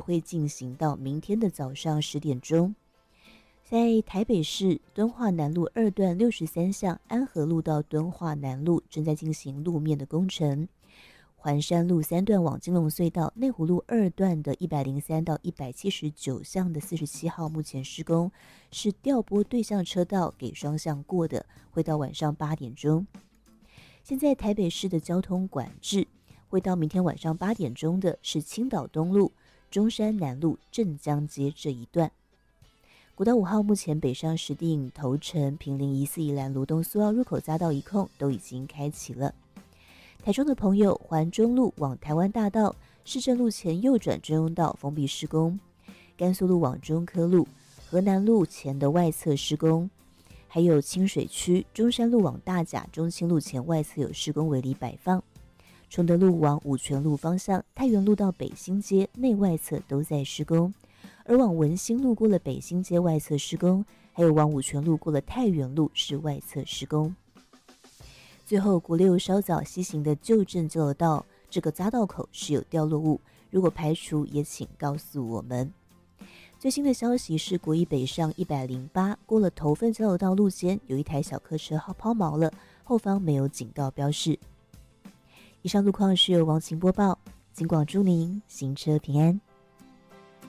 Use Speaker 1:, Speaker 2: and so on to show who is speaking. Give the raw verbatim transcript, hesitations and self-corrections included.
Speaker 1: 会进行到明天的早上十点钟。在台北市敦化南路二段六十三巷安和路到敦化南路正在进行路面的工程。环山路三段往金龙隧道内湖路二段的一百零三到一百七十九巷的四十七号目前施工，是调拨对向车道给双向过的，会到晚上八点钟。现在台北市的交通管制会到明天晚上八点钟的是青岛东路、中山南路、镇江街这一段。国道五号目前北上石碇、头城、坪林、宜四、宜兰、罗东、苏澳入口匝道一控都已经开启了。台中的朋友，环中路往台湾大道市政路前右转专用道封闭施工，甘肃路往中科路、河南路前的外侧施工，还有清水区中山路往大甲中清路前外侧有施工围篱摆放，崇德路往五权路方向太原路到北新街内外侧都在施工，而往文心路过了北新街外侧施工，还有往五权路过了太原路是外侧施工。最后，国六稍早西行的旧镇交流道这个匝道口是有掉落物，如果排除也请告诉我们。最新的消息是，国一北上一百零八过了头份交流道路肩有一台小客车抛锚了，后方没有警告标示。以上路况是由王晴播报，警广祝您行车平安。